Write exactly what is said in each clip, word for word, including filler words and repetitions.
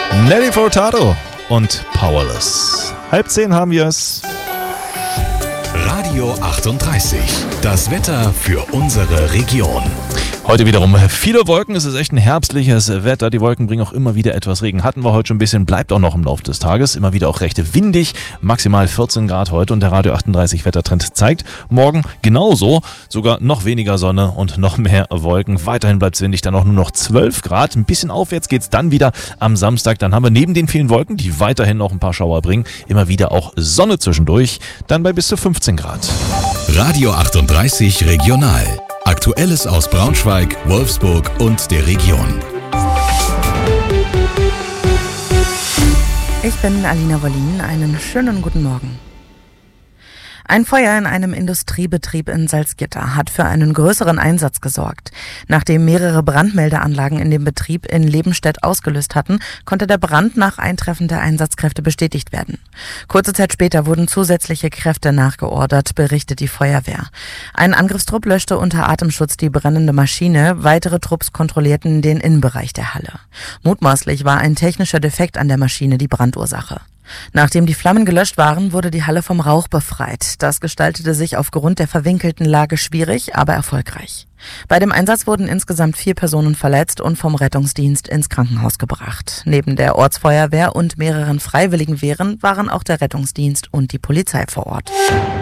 Nelly Furtado und Powerless. Halb zehn haben wir es. Radio achtunddreißig. Das Wetter für unsere Region. Heute wiederum viele Wolken, es ist echt ein herbstliches Wetter. Die Wolken bringen auch immer wieder etwas Regen. Hatten wir heute schon ein bisschen, bleibt auch noch im Laufe des Tages. Immer wieder auch recht windig, maximal vierzehn Grad heute. Und der Radio achtunddreißig Wettertrend zeigt morgen genauso, sogar noch weniger Sonne und noch mehr Wolken. Weiterhin bleibt es windig, dann auch nur noch zwölf Grad. Ein bisschen aufwärts geht es dann wieder am Samstag. Dann haben wir neben den vielen Wolken, die weiterhin noch ein paar Schauer bringen, immer wieder auch Sonne zwischendurch. Dann bei bis zu fünfzehn Grad. Radio achtunddreißig Regional. Aktuelles aus Braunschweig, Wolfsburg und der Region. Ich bin Alina Wollin. Einen schönen guten Morgen. Ein Feuer in einem Industriebetrieb in Salzgitter hat für einen größeren Einsatz gesorgt. Nachdem mehrere Brandmeldeanlagen in dem Betrieb in Lebenstedt ausgelöst hatten, konnte der Brand nach Eintreffen der Einsatzkräfte bestätigt werden. Kurze Zeit später wurden zusätzliche Kräfte nachgeordert, berichtet die Feuerwehr. Ein Angriffstrupp löschte unter Atemschutz die brennende Maschine, weitere Trupps kontrollierten den Innenbereich der Halle. Mutmaßlich war ein technischer Defekt an der Maschine die Brandursache. Nachdem die Flammen gelöscht waren, wurde die Halle vom Rauch befreit. Das gestaltete sich aufgrund der verwinkelten Lage schwierig, aber erfolgreich. Bei dem Einsatz wurden insgesamt vier Personen verletzt und vom Rettungsdienst ins Krankenhaus gebracht. Neben der Ortsfeuerwehr und mehreren Freiwilligenwehren waren auch der Rettungsdienst und die Polizei vor Ort.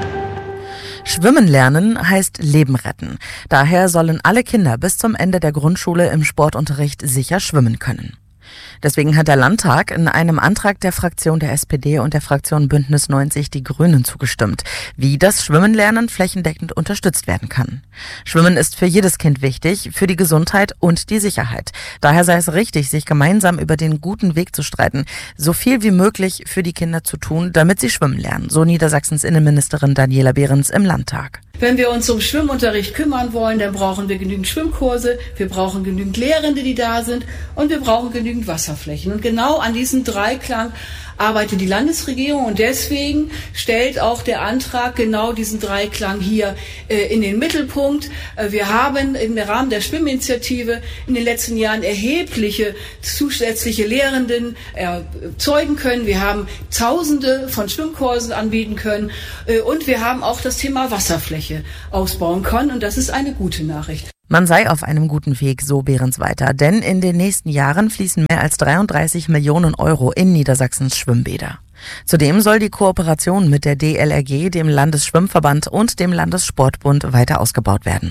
Schwimmen lernen heißt Leben retten. Daher sollen alle Kinder bis zum Ende der Grundschule im Sportunterricht sicher schwimmen können. Deswegen hat der Landtag in einem Antrag der Fraktion der S P D und der Fraktion Bündnis neunzig Die Grünen zugestimmt, wie das Schwimmenlernen flächendeckend unterstützt werden kann. Schwimmen ist für jedes Kind wichtig, für die Gesundheit und die Sicherheit. Daher sei es richtig, sich gemeinsam über den guten Weg zu streiten, so viel wie möglich für die Kinder zu tun, damit sie schwimmen lernen, so Niedersachsens Innenministerin Daniela Behrens im Landtag. Wenn wir uns um Schwimmunterricht kümmern wollen, dann brauchen wir genügend Schwimmkurse, wir brauchen genügend Lehrende, die da sind, und wir brauchen genügend Wasserflächen. Und genau an diesem Dreiklang arbeitet die Landesregierung, und deswegen stellt auch der Antrag genau diesen Dreiklang hier äh, in den Mittelpunkt. Äh, wir haben im Rahmen der Schwimminitiative in den letzten Jahren erhebliche zusätzliche Lehrenden erzeugen können. Wir haben Tausende von Schwimmkursen anbieten können, äh, und wir haben auch das Thema Wasserfläche ausbauen können, und das ist eine gute Nachricht. Man sei auf einem guten Weg, so Behrens weiter, denn in den nächsten Jahren fließen mehr als dreiunddreißig Millionen Euro in Niedersachsens Schwimmbäder. Zudem soll die Kooperation mit der D L R G, dem Landesschwimmverband und dem Landessportbund weiter ausgebaut werden.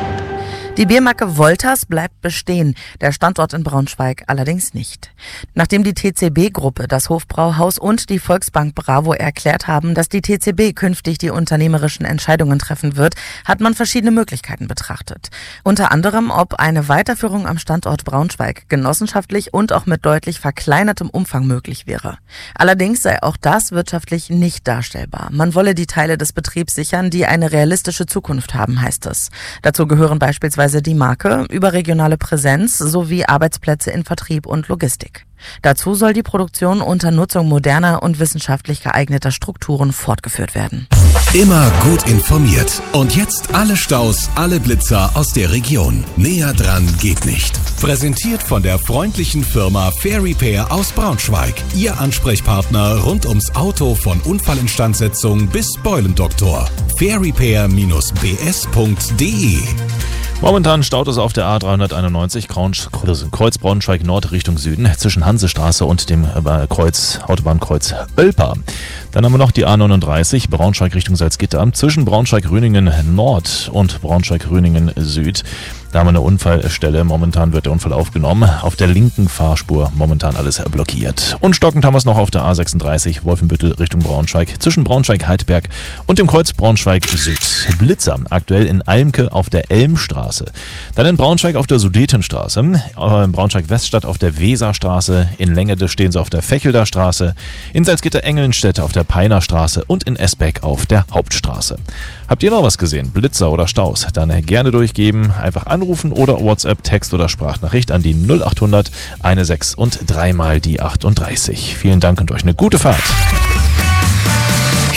Die Biermarke Wolters bleibt bestehen, der Standort in Braunschweig allerdings nicht. Nachdem die T C B-Gruppe, das Hofbrauhaus und die Volksbank Bravo erklärt haben, dass die T C B künftig die unternehmerischen Entscheidungen treffen wird, hat man verschiedene Möglichkeiten betrachtet. Unter anderem, ob eine Weiterführung am Standort Braunschweig genossenschaftlich und auch mit deutlich verkleinertem Umfang möglich wäre. Allerdings sei auch das wirtschaftlich nicht darstellbar. Man wolle die Teile des Betriebs sichern, die eine realistische Zukunft haben, heißt es. Dazu gehören beispielsweise die Marke, überregionale Präsenz sowie Arbeitsplätze in Vertrieb und Logistik. Dazu soll die Produktion unter Nutzung moderner und wissenschaftlich geeigneter Strukturen fortgeführt werden. Immer gut informiert. Und jetzt alle Staus, alle Blitzer aus der Region. Näher dran geht nicht. Präsentiert von der freundlichen Firma Fair Repair aus Braunschweig. Ihr Ansprechpartner rund ums Auto von Unfallinstandsetzung bis Beulendoktor. fair repair Bindestrich b s punkt d e. Momentan staut es auf der A dreihunderteinundneunzig Kreuz Braunschweig Nord Richtung Süden zwischen Hansestraße und dem Kreuz Autobahnkreuz Oelpa. Dann haben wir noch die A neununddreißig Braunschweig Richtung Salzgitter zwischen Braunschweig-Rüningen Nord und Braunschweig-Rüningen Süd. Da haben wir eine Unfallstelle. Momentan wird der Unfall aufgenommen. Auf der linken Fahrspur momentan alles blockiert. Und stockend haben wir es noch auf der A sechsunddreißig Wolfenbüttel Richtung Braunschweig zwischen Braunschweig-Heidberg und dem Kreuz Braunschweig Süd. Blitzer aktuell in Almke auf der Elmstraße. Dann in Braunschweig auf der Sudetenstraße. In Braunschweig-Weststadt auf der Weserstraße. In Längede stehen sie auf der Fechelder Straße. In Salzgitter-Engelnstedt auf der Peinerstraße und in Esbeck auf der Hauptstraße. Habt ihr noch was gesehen? Blitzer oder Staus? Dann gerne durchgeben. Einfach anrufen oder WhatsApp, Text oder Sprachnachricht an die null achthundert sechzehn und dreimal die achtunddreißig. Vielen Dank und euch eine gute Fahrt.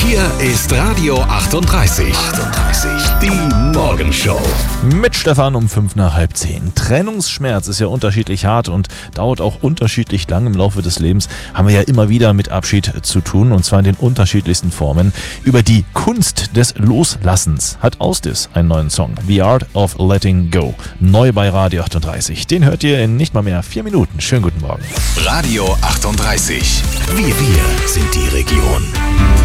Hier ist Radio achtunddreißig. achtunddreißig. Die Morgenshow. Mit Stefan um fünf nach halb zehn. Trennungsschmerz ist ja unterschiedlich hart und dauert auch unterschiedlich lang im Laufe des Lebens. Haben wir ja immer wieder mit Abschied zu tun, und zwar in den unterschiedlichsten Formen. Über die Kunst des Loslassens hat Ausdis einen neuen Song. The Art of Letting Go. Neu bei Radio achtunddreißig. Den hört ihr in nicht mal mehr vier Minuten. Schönen guten Morgen. Radio achtunddreißig. Wir, wir sind die Region.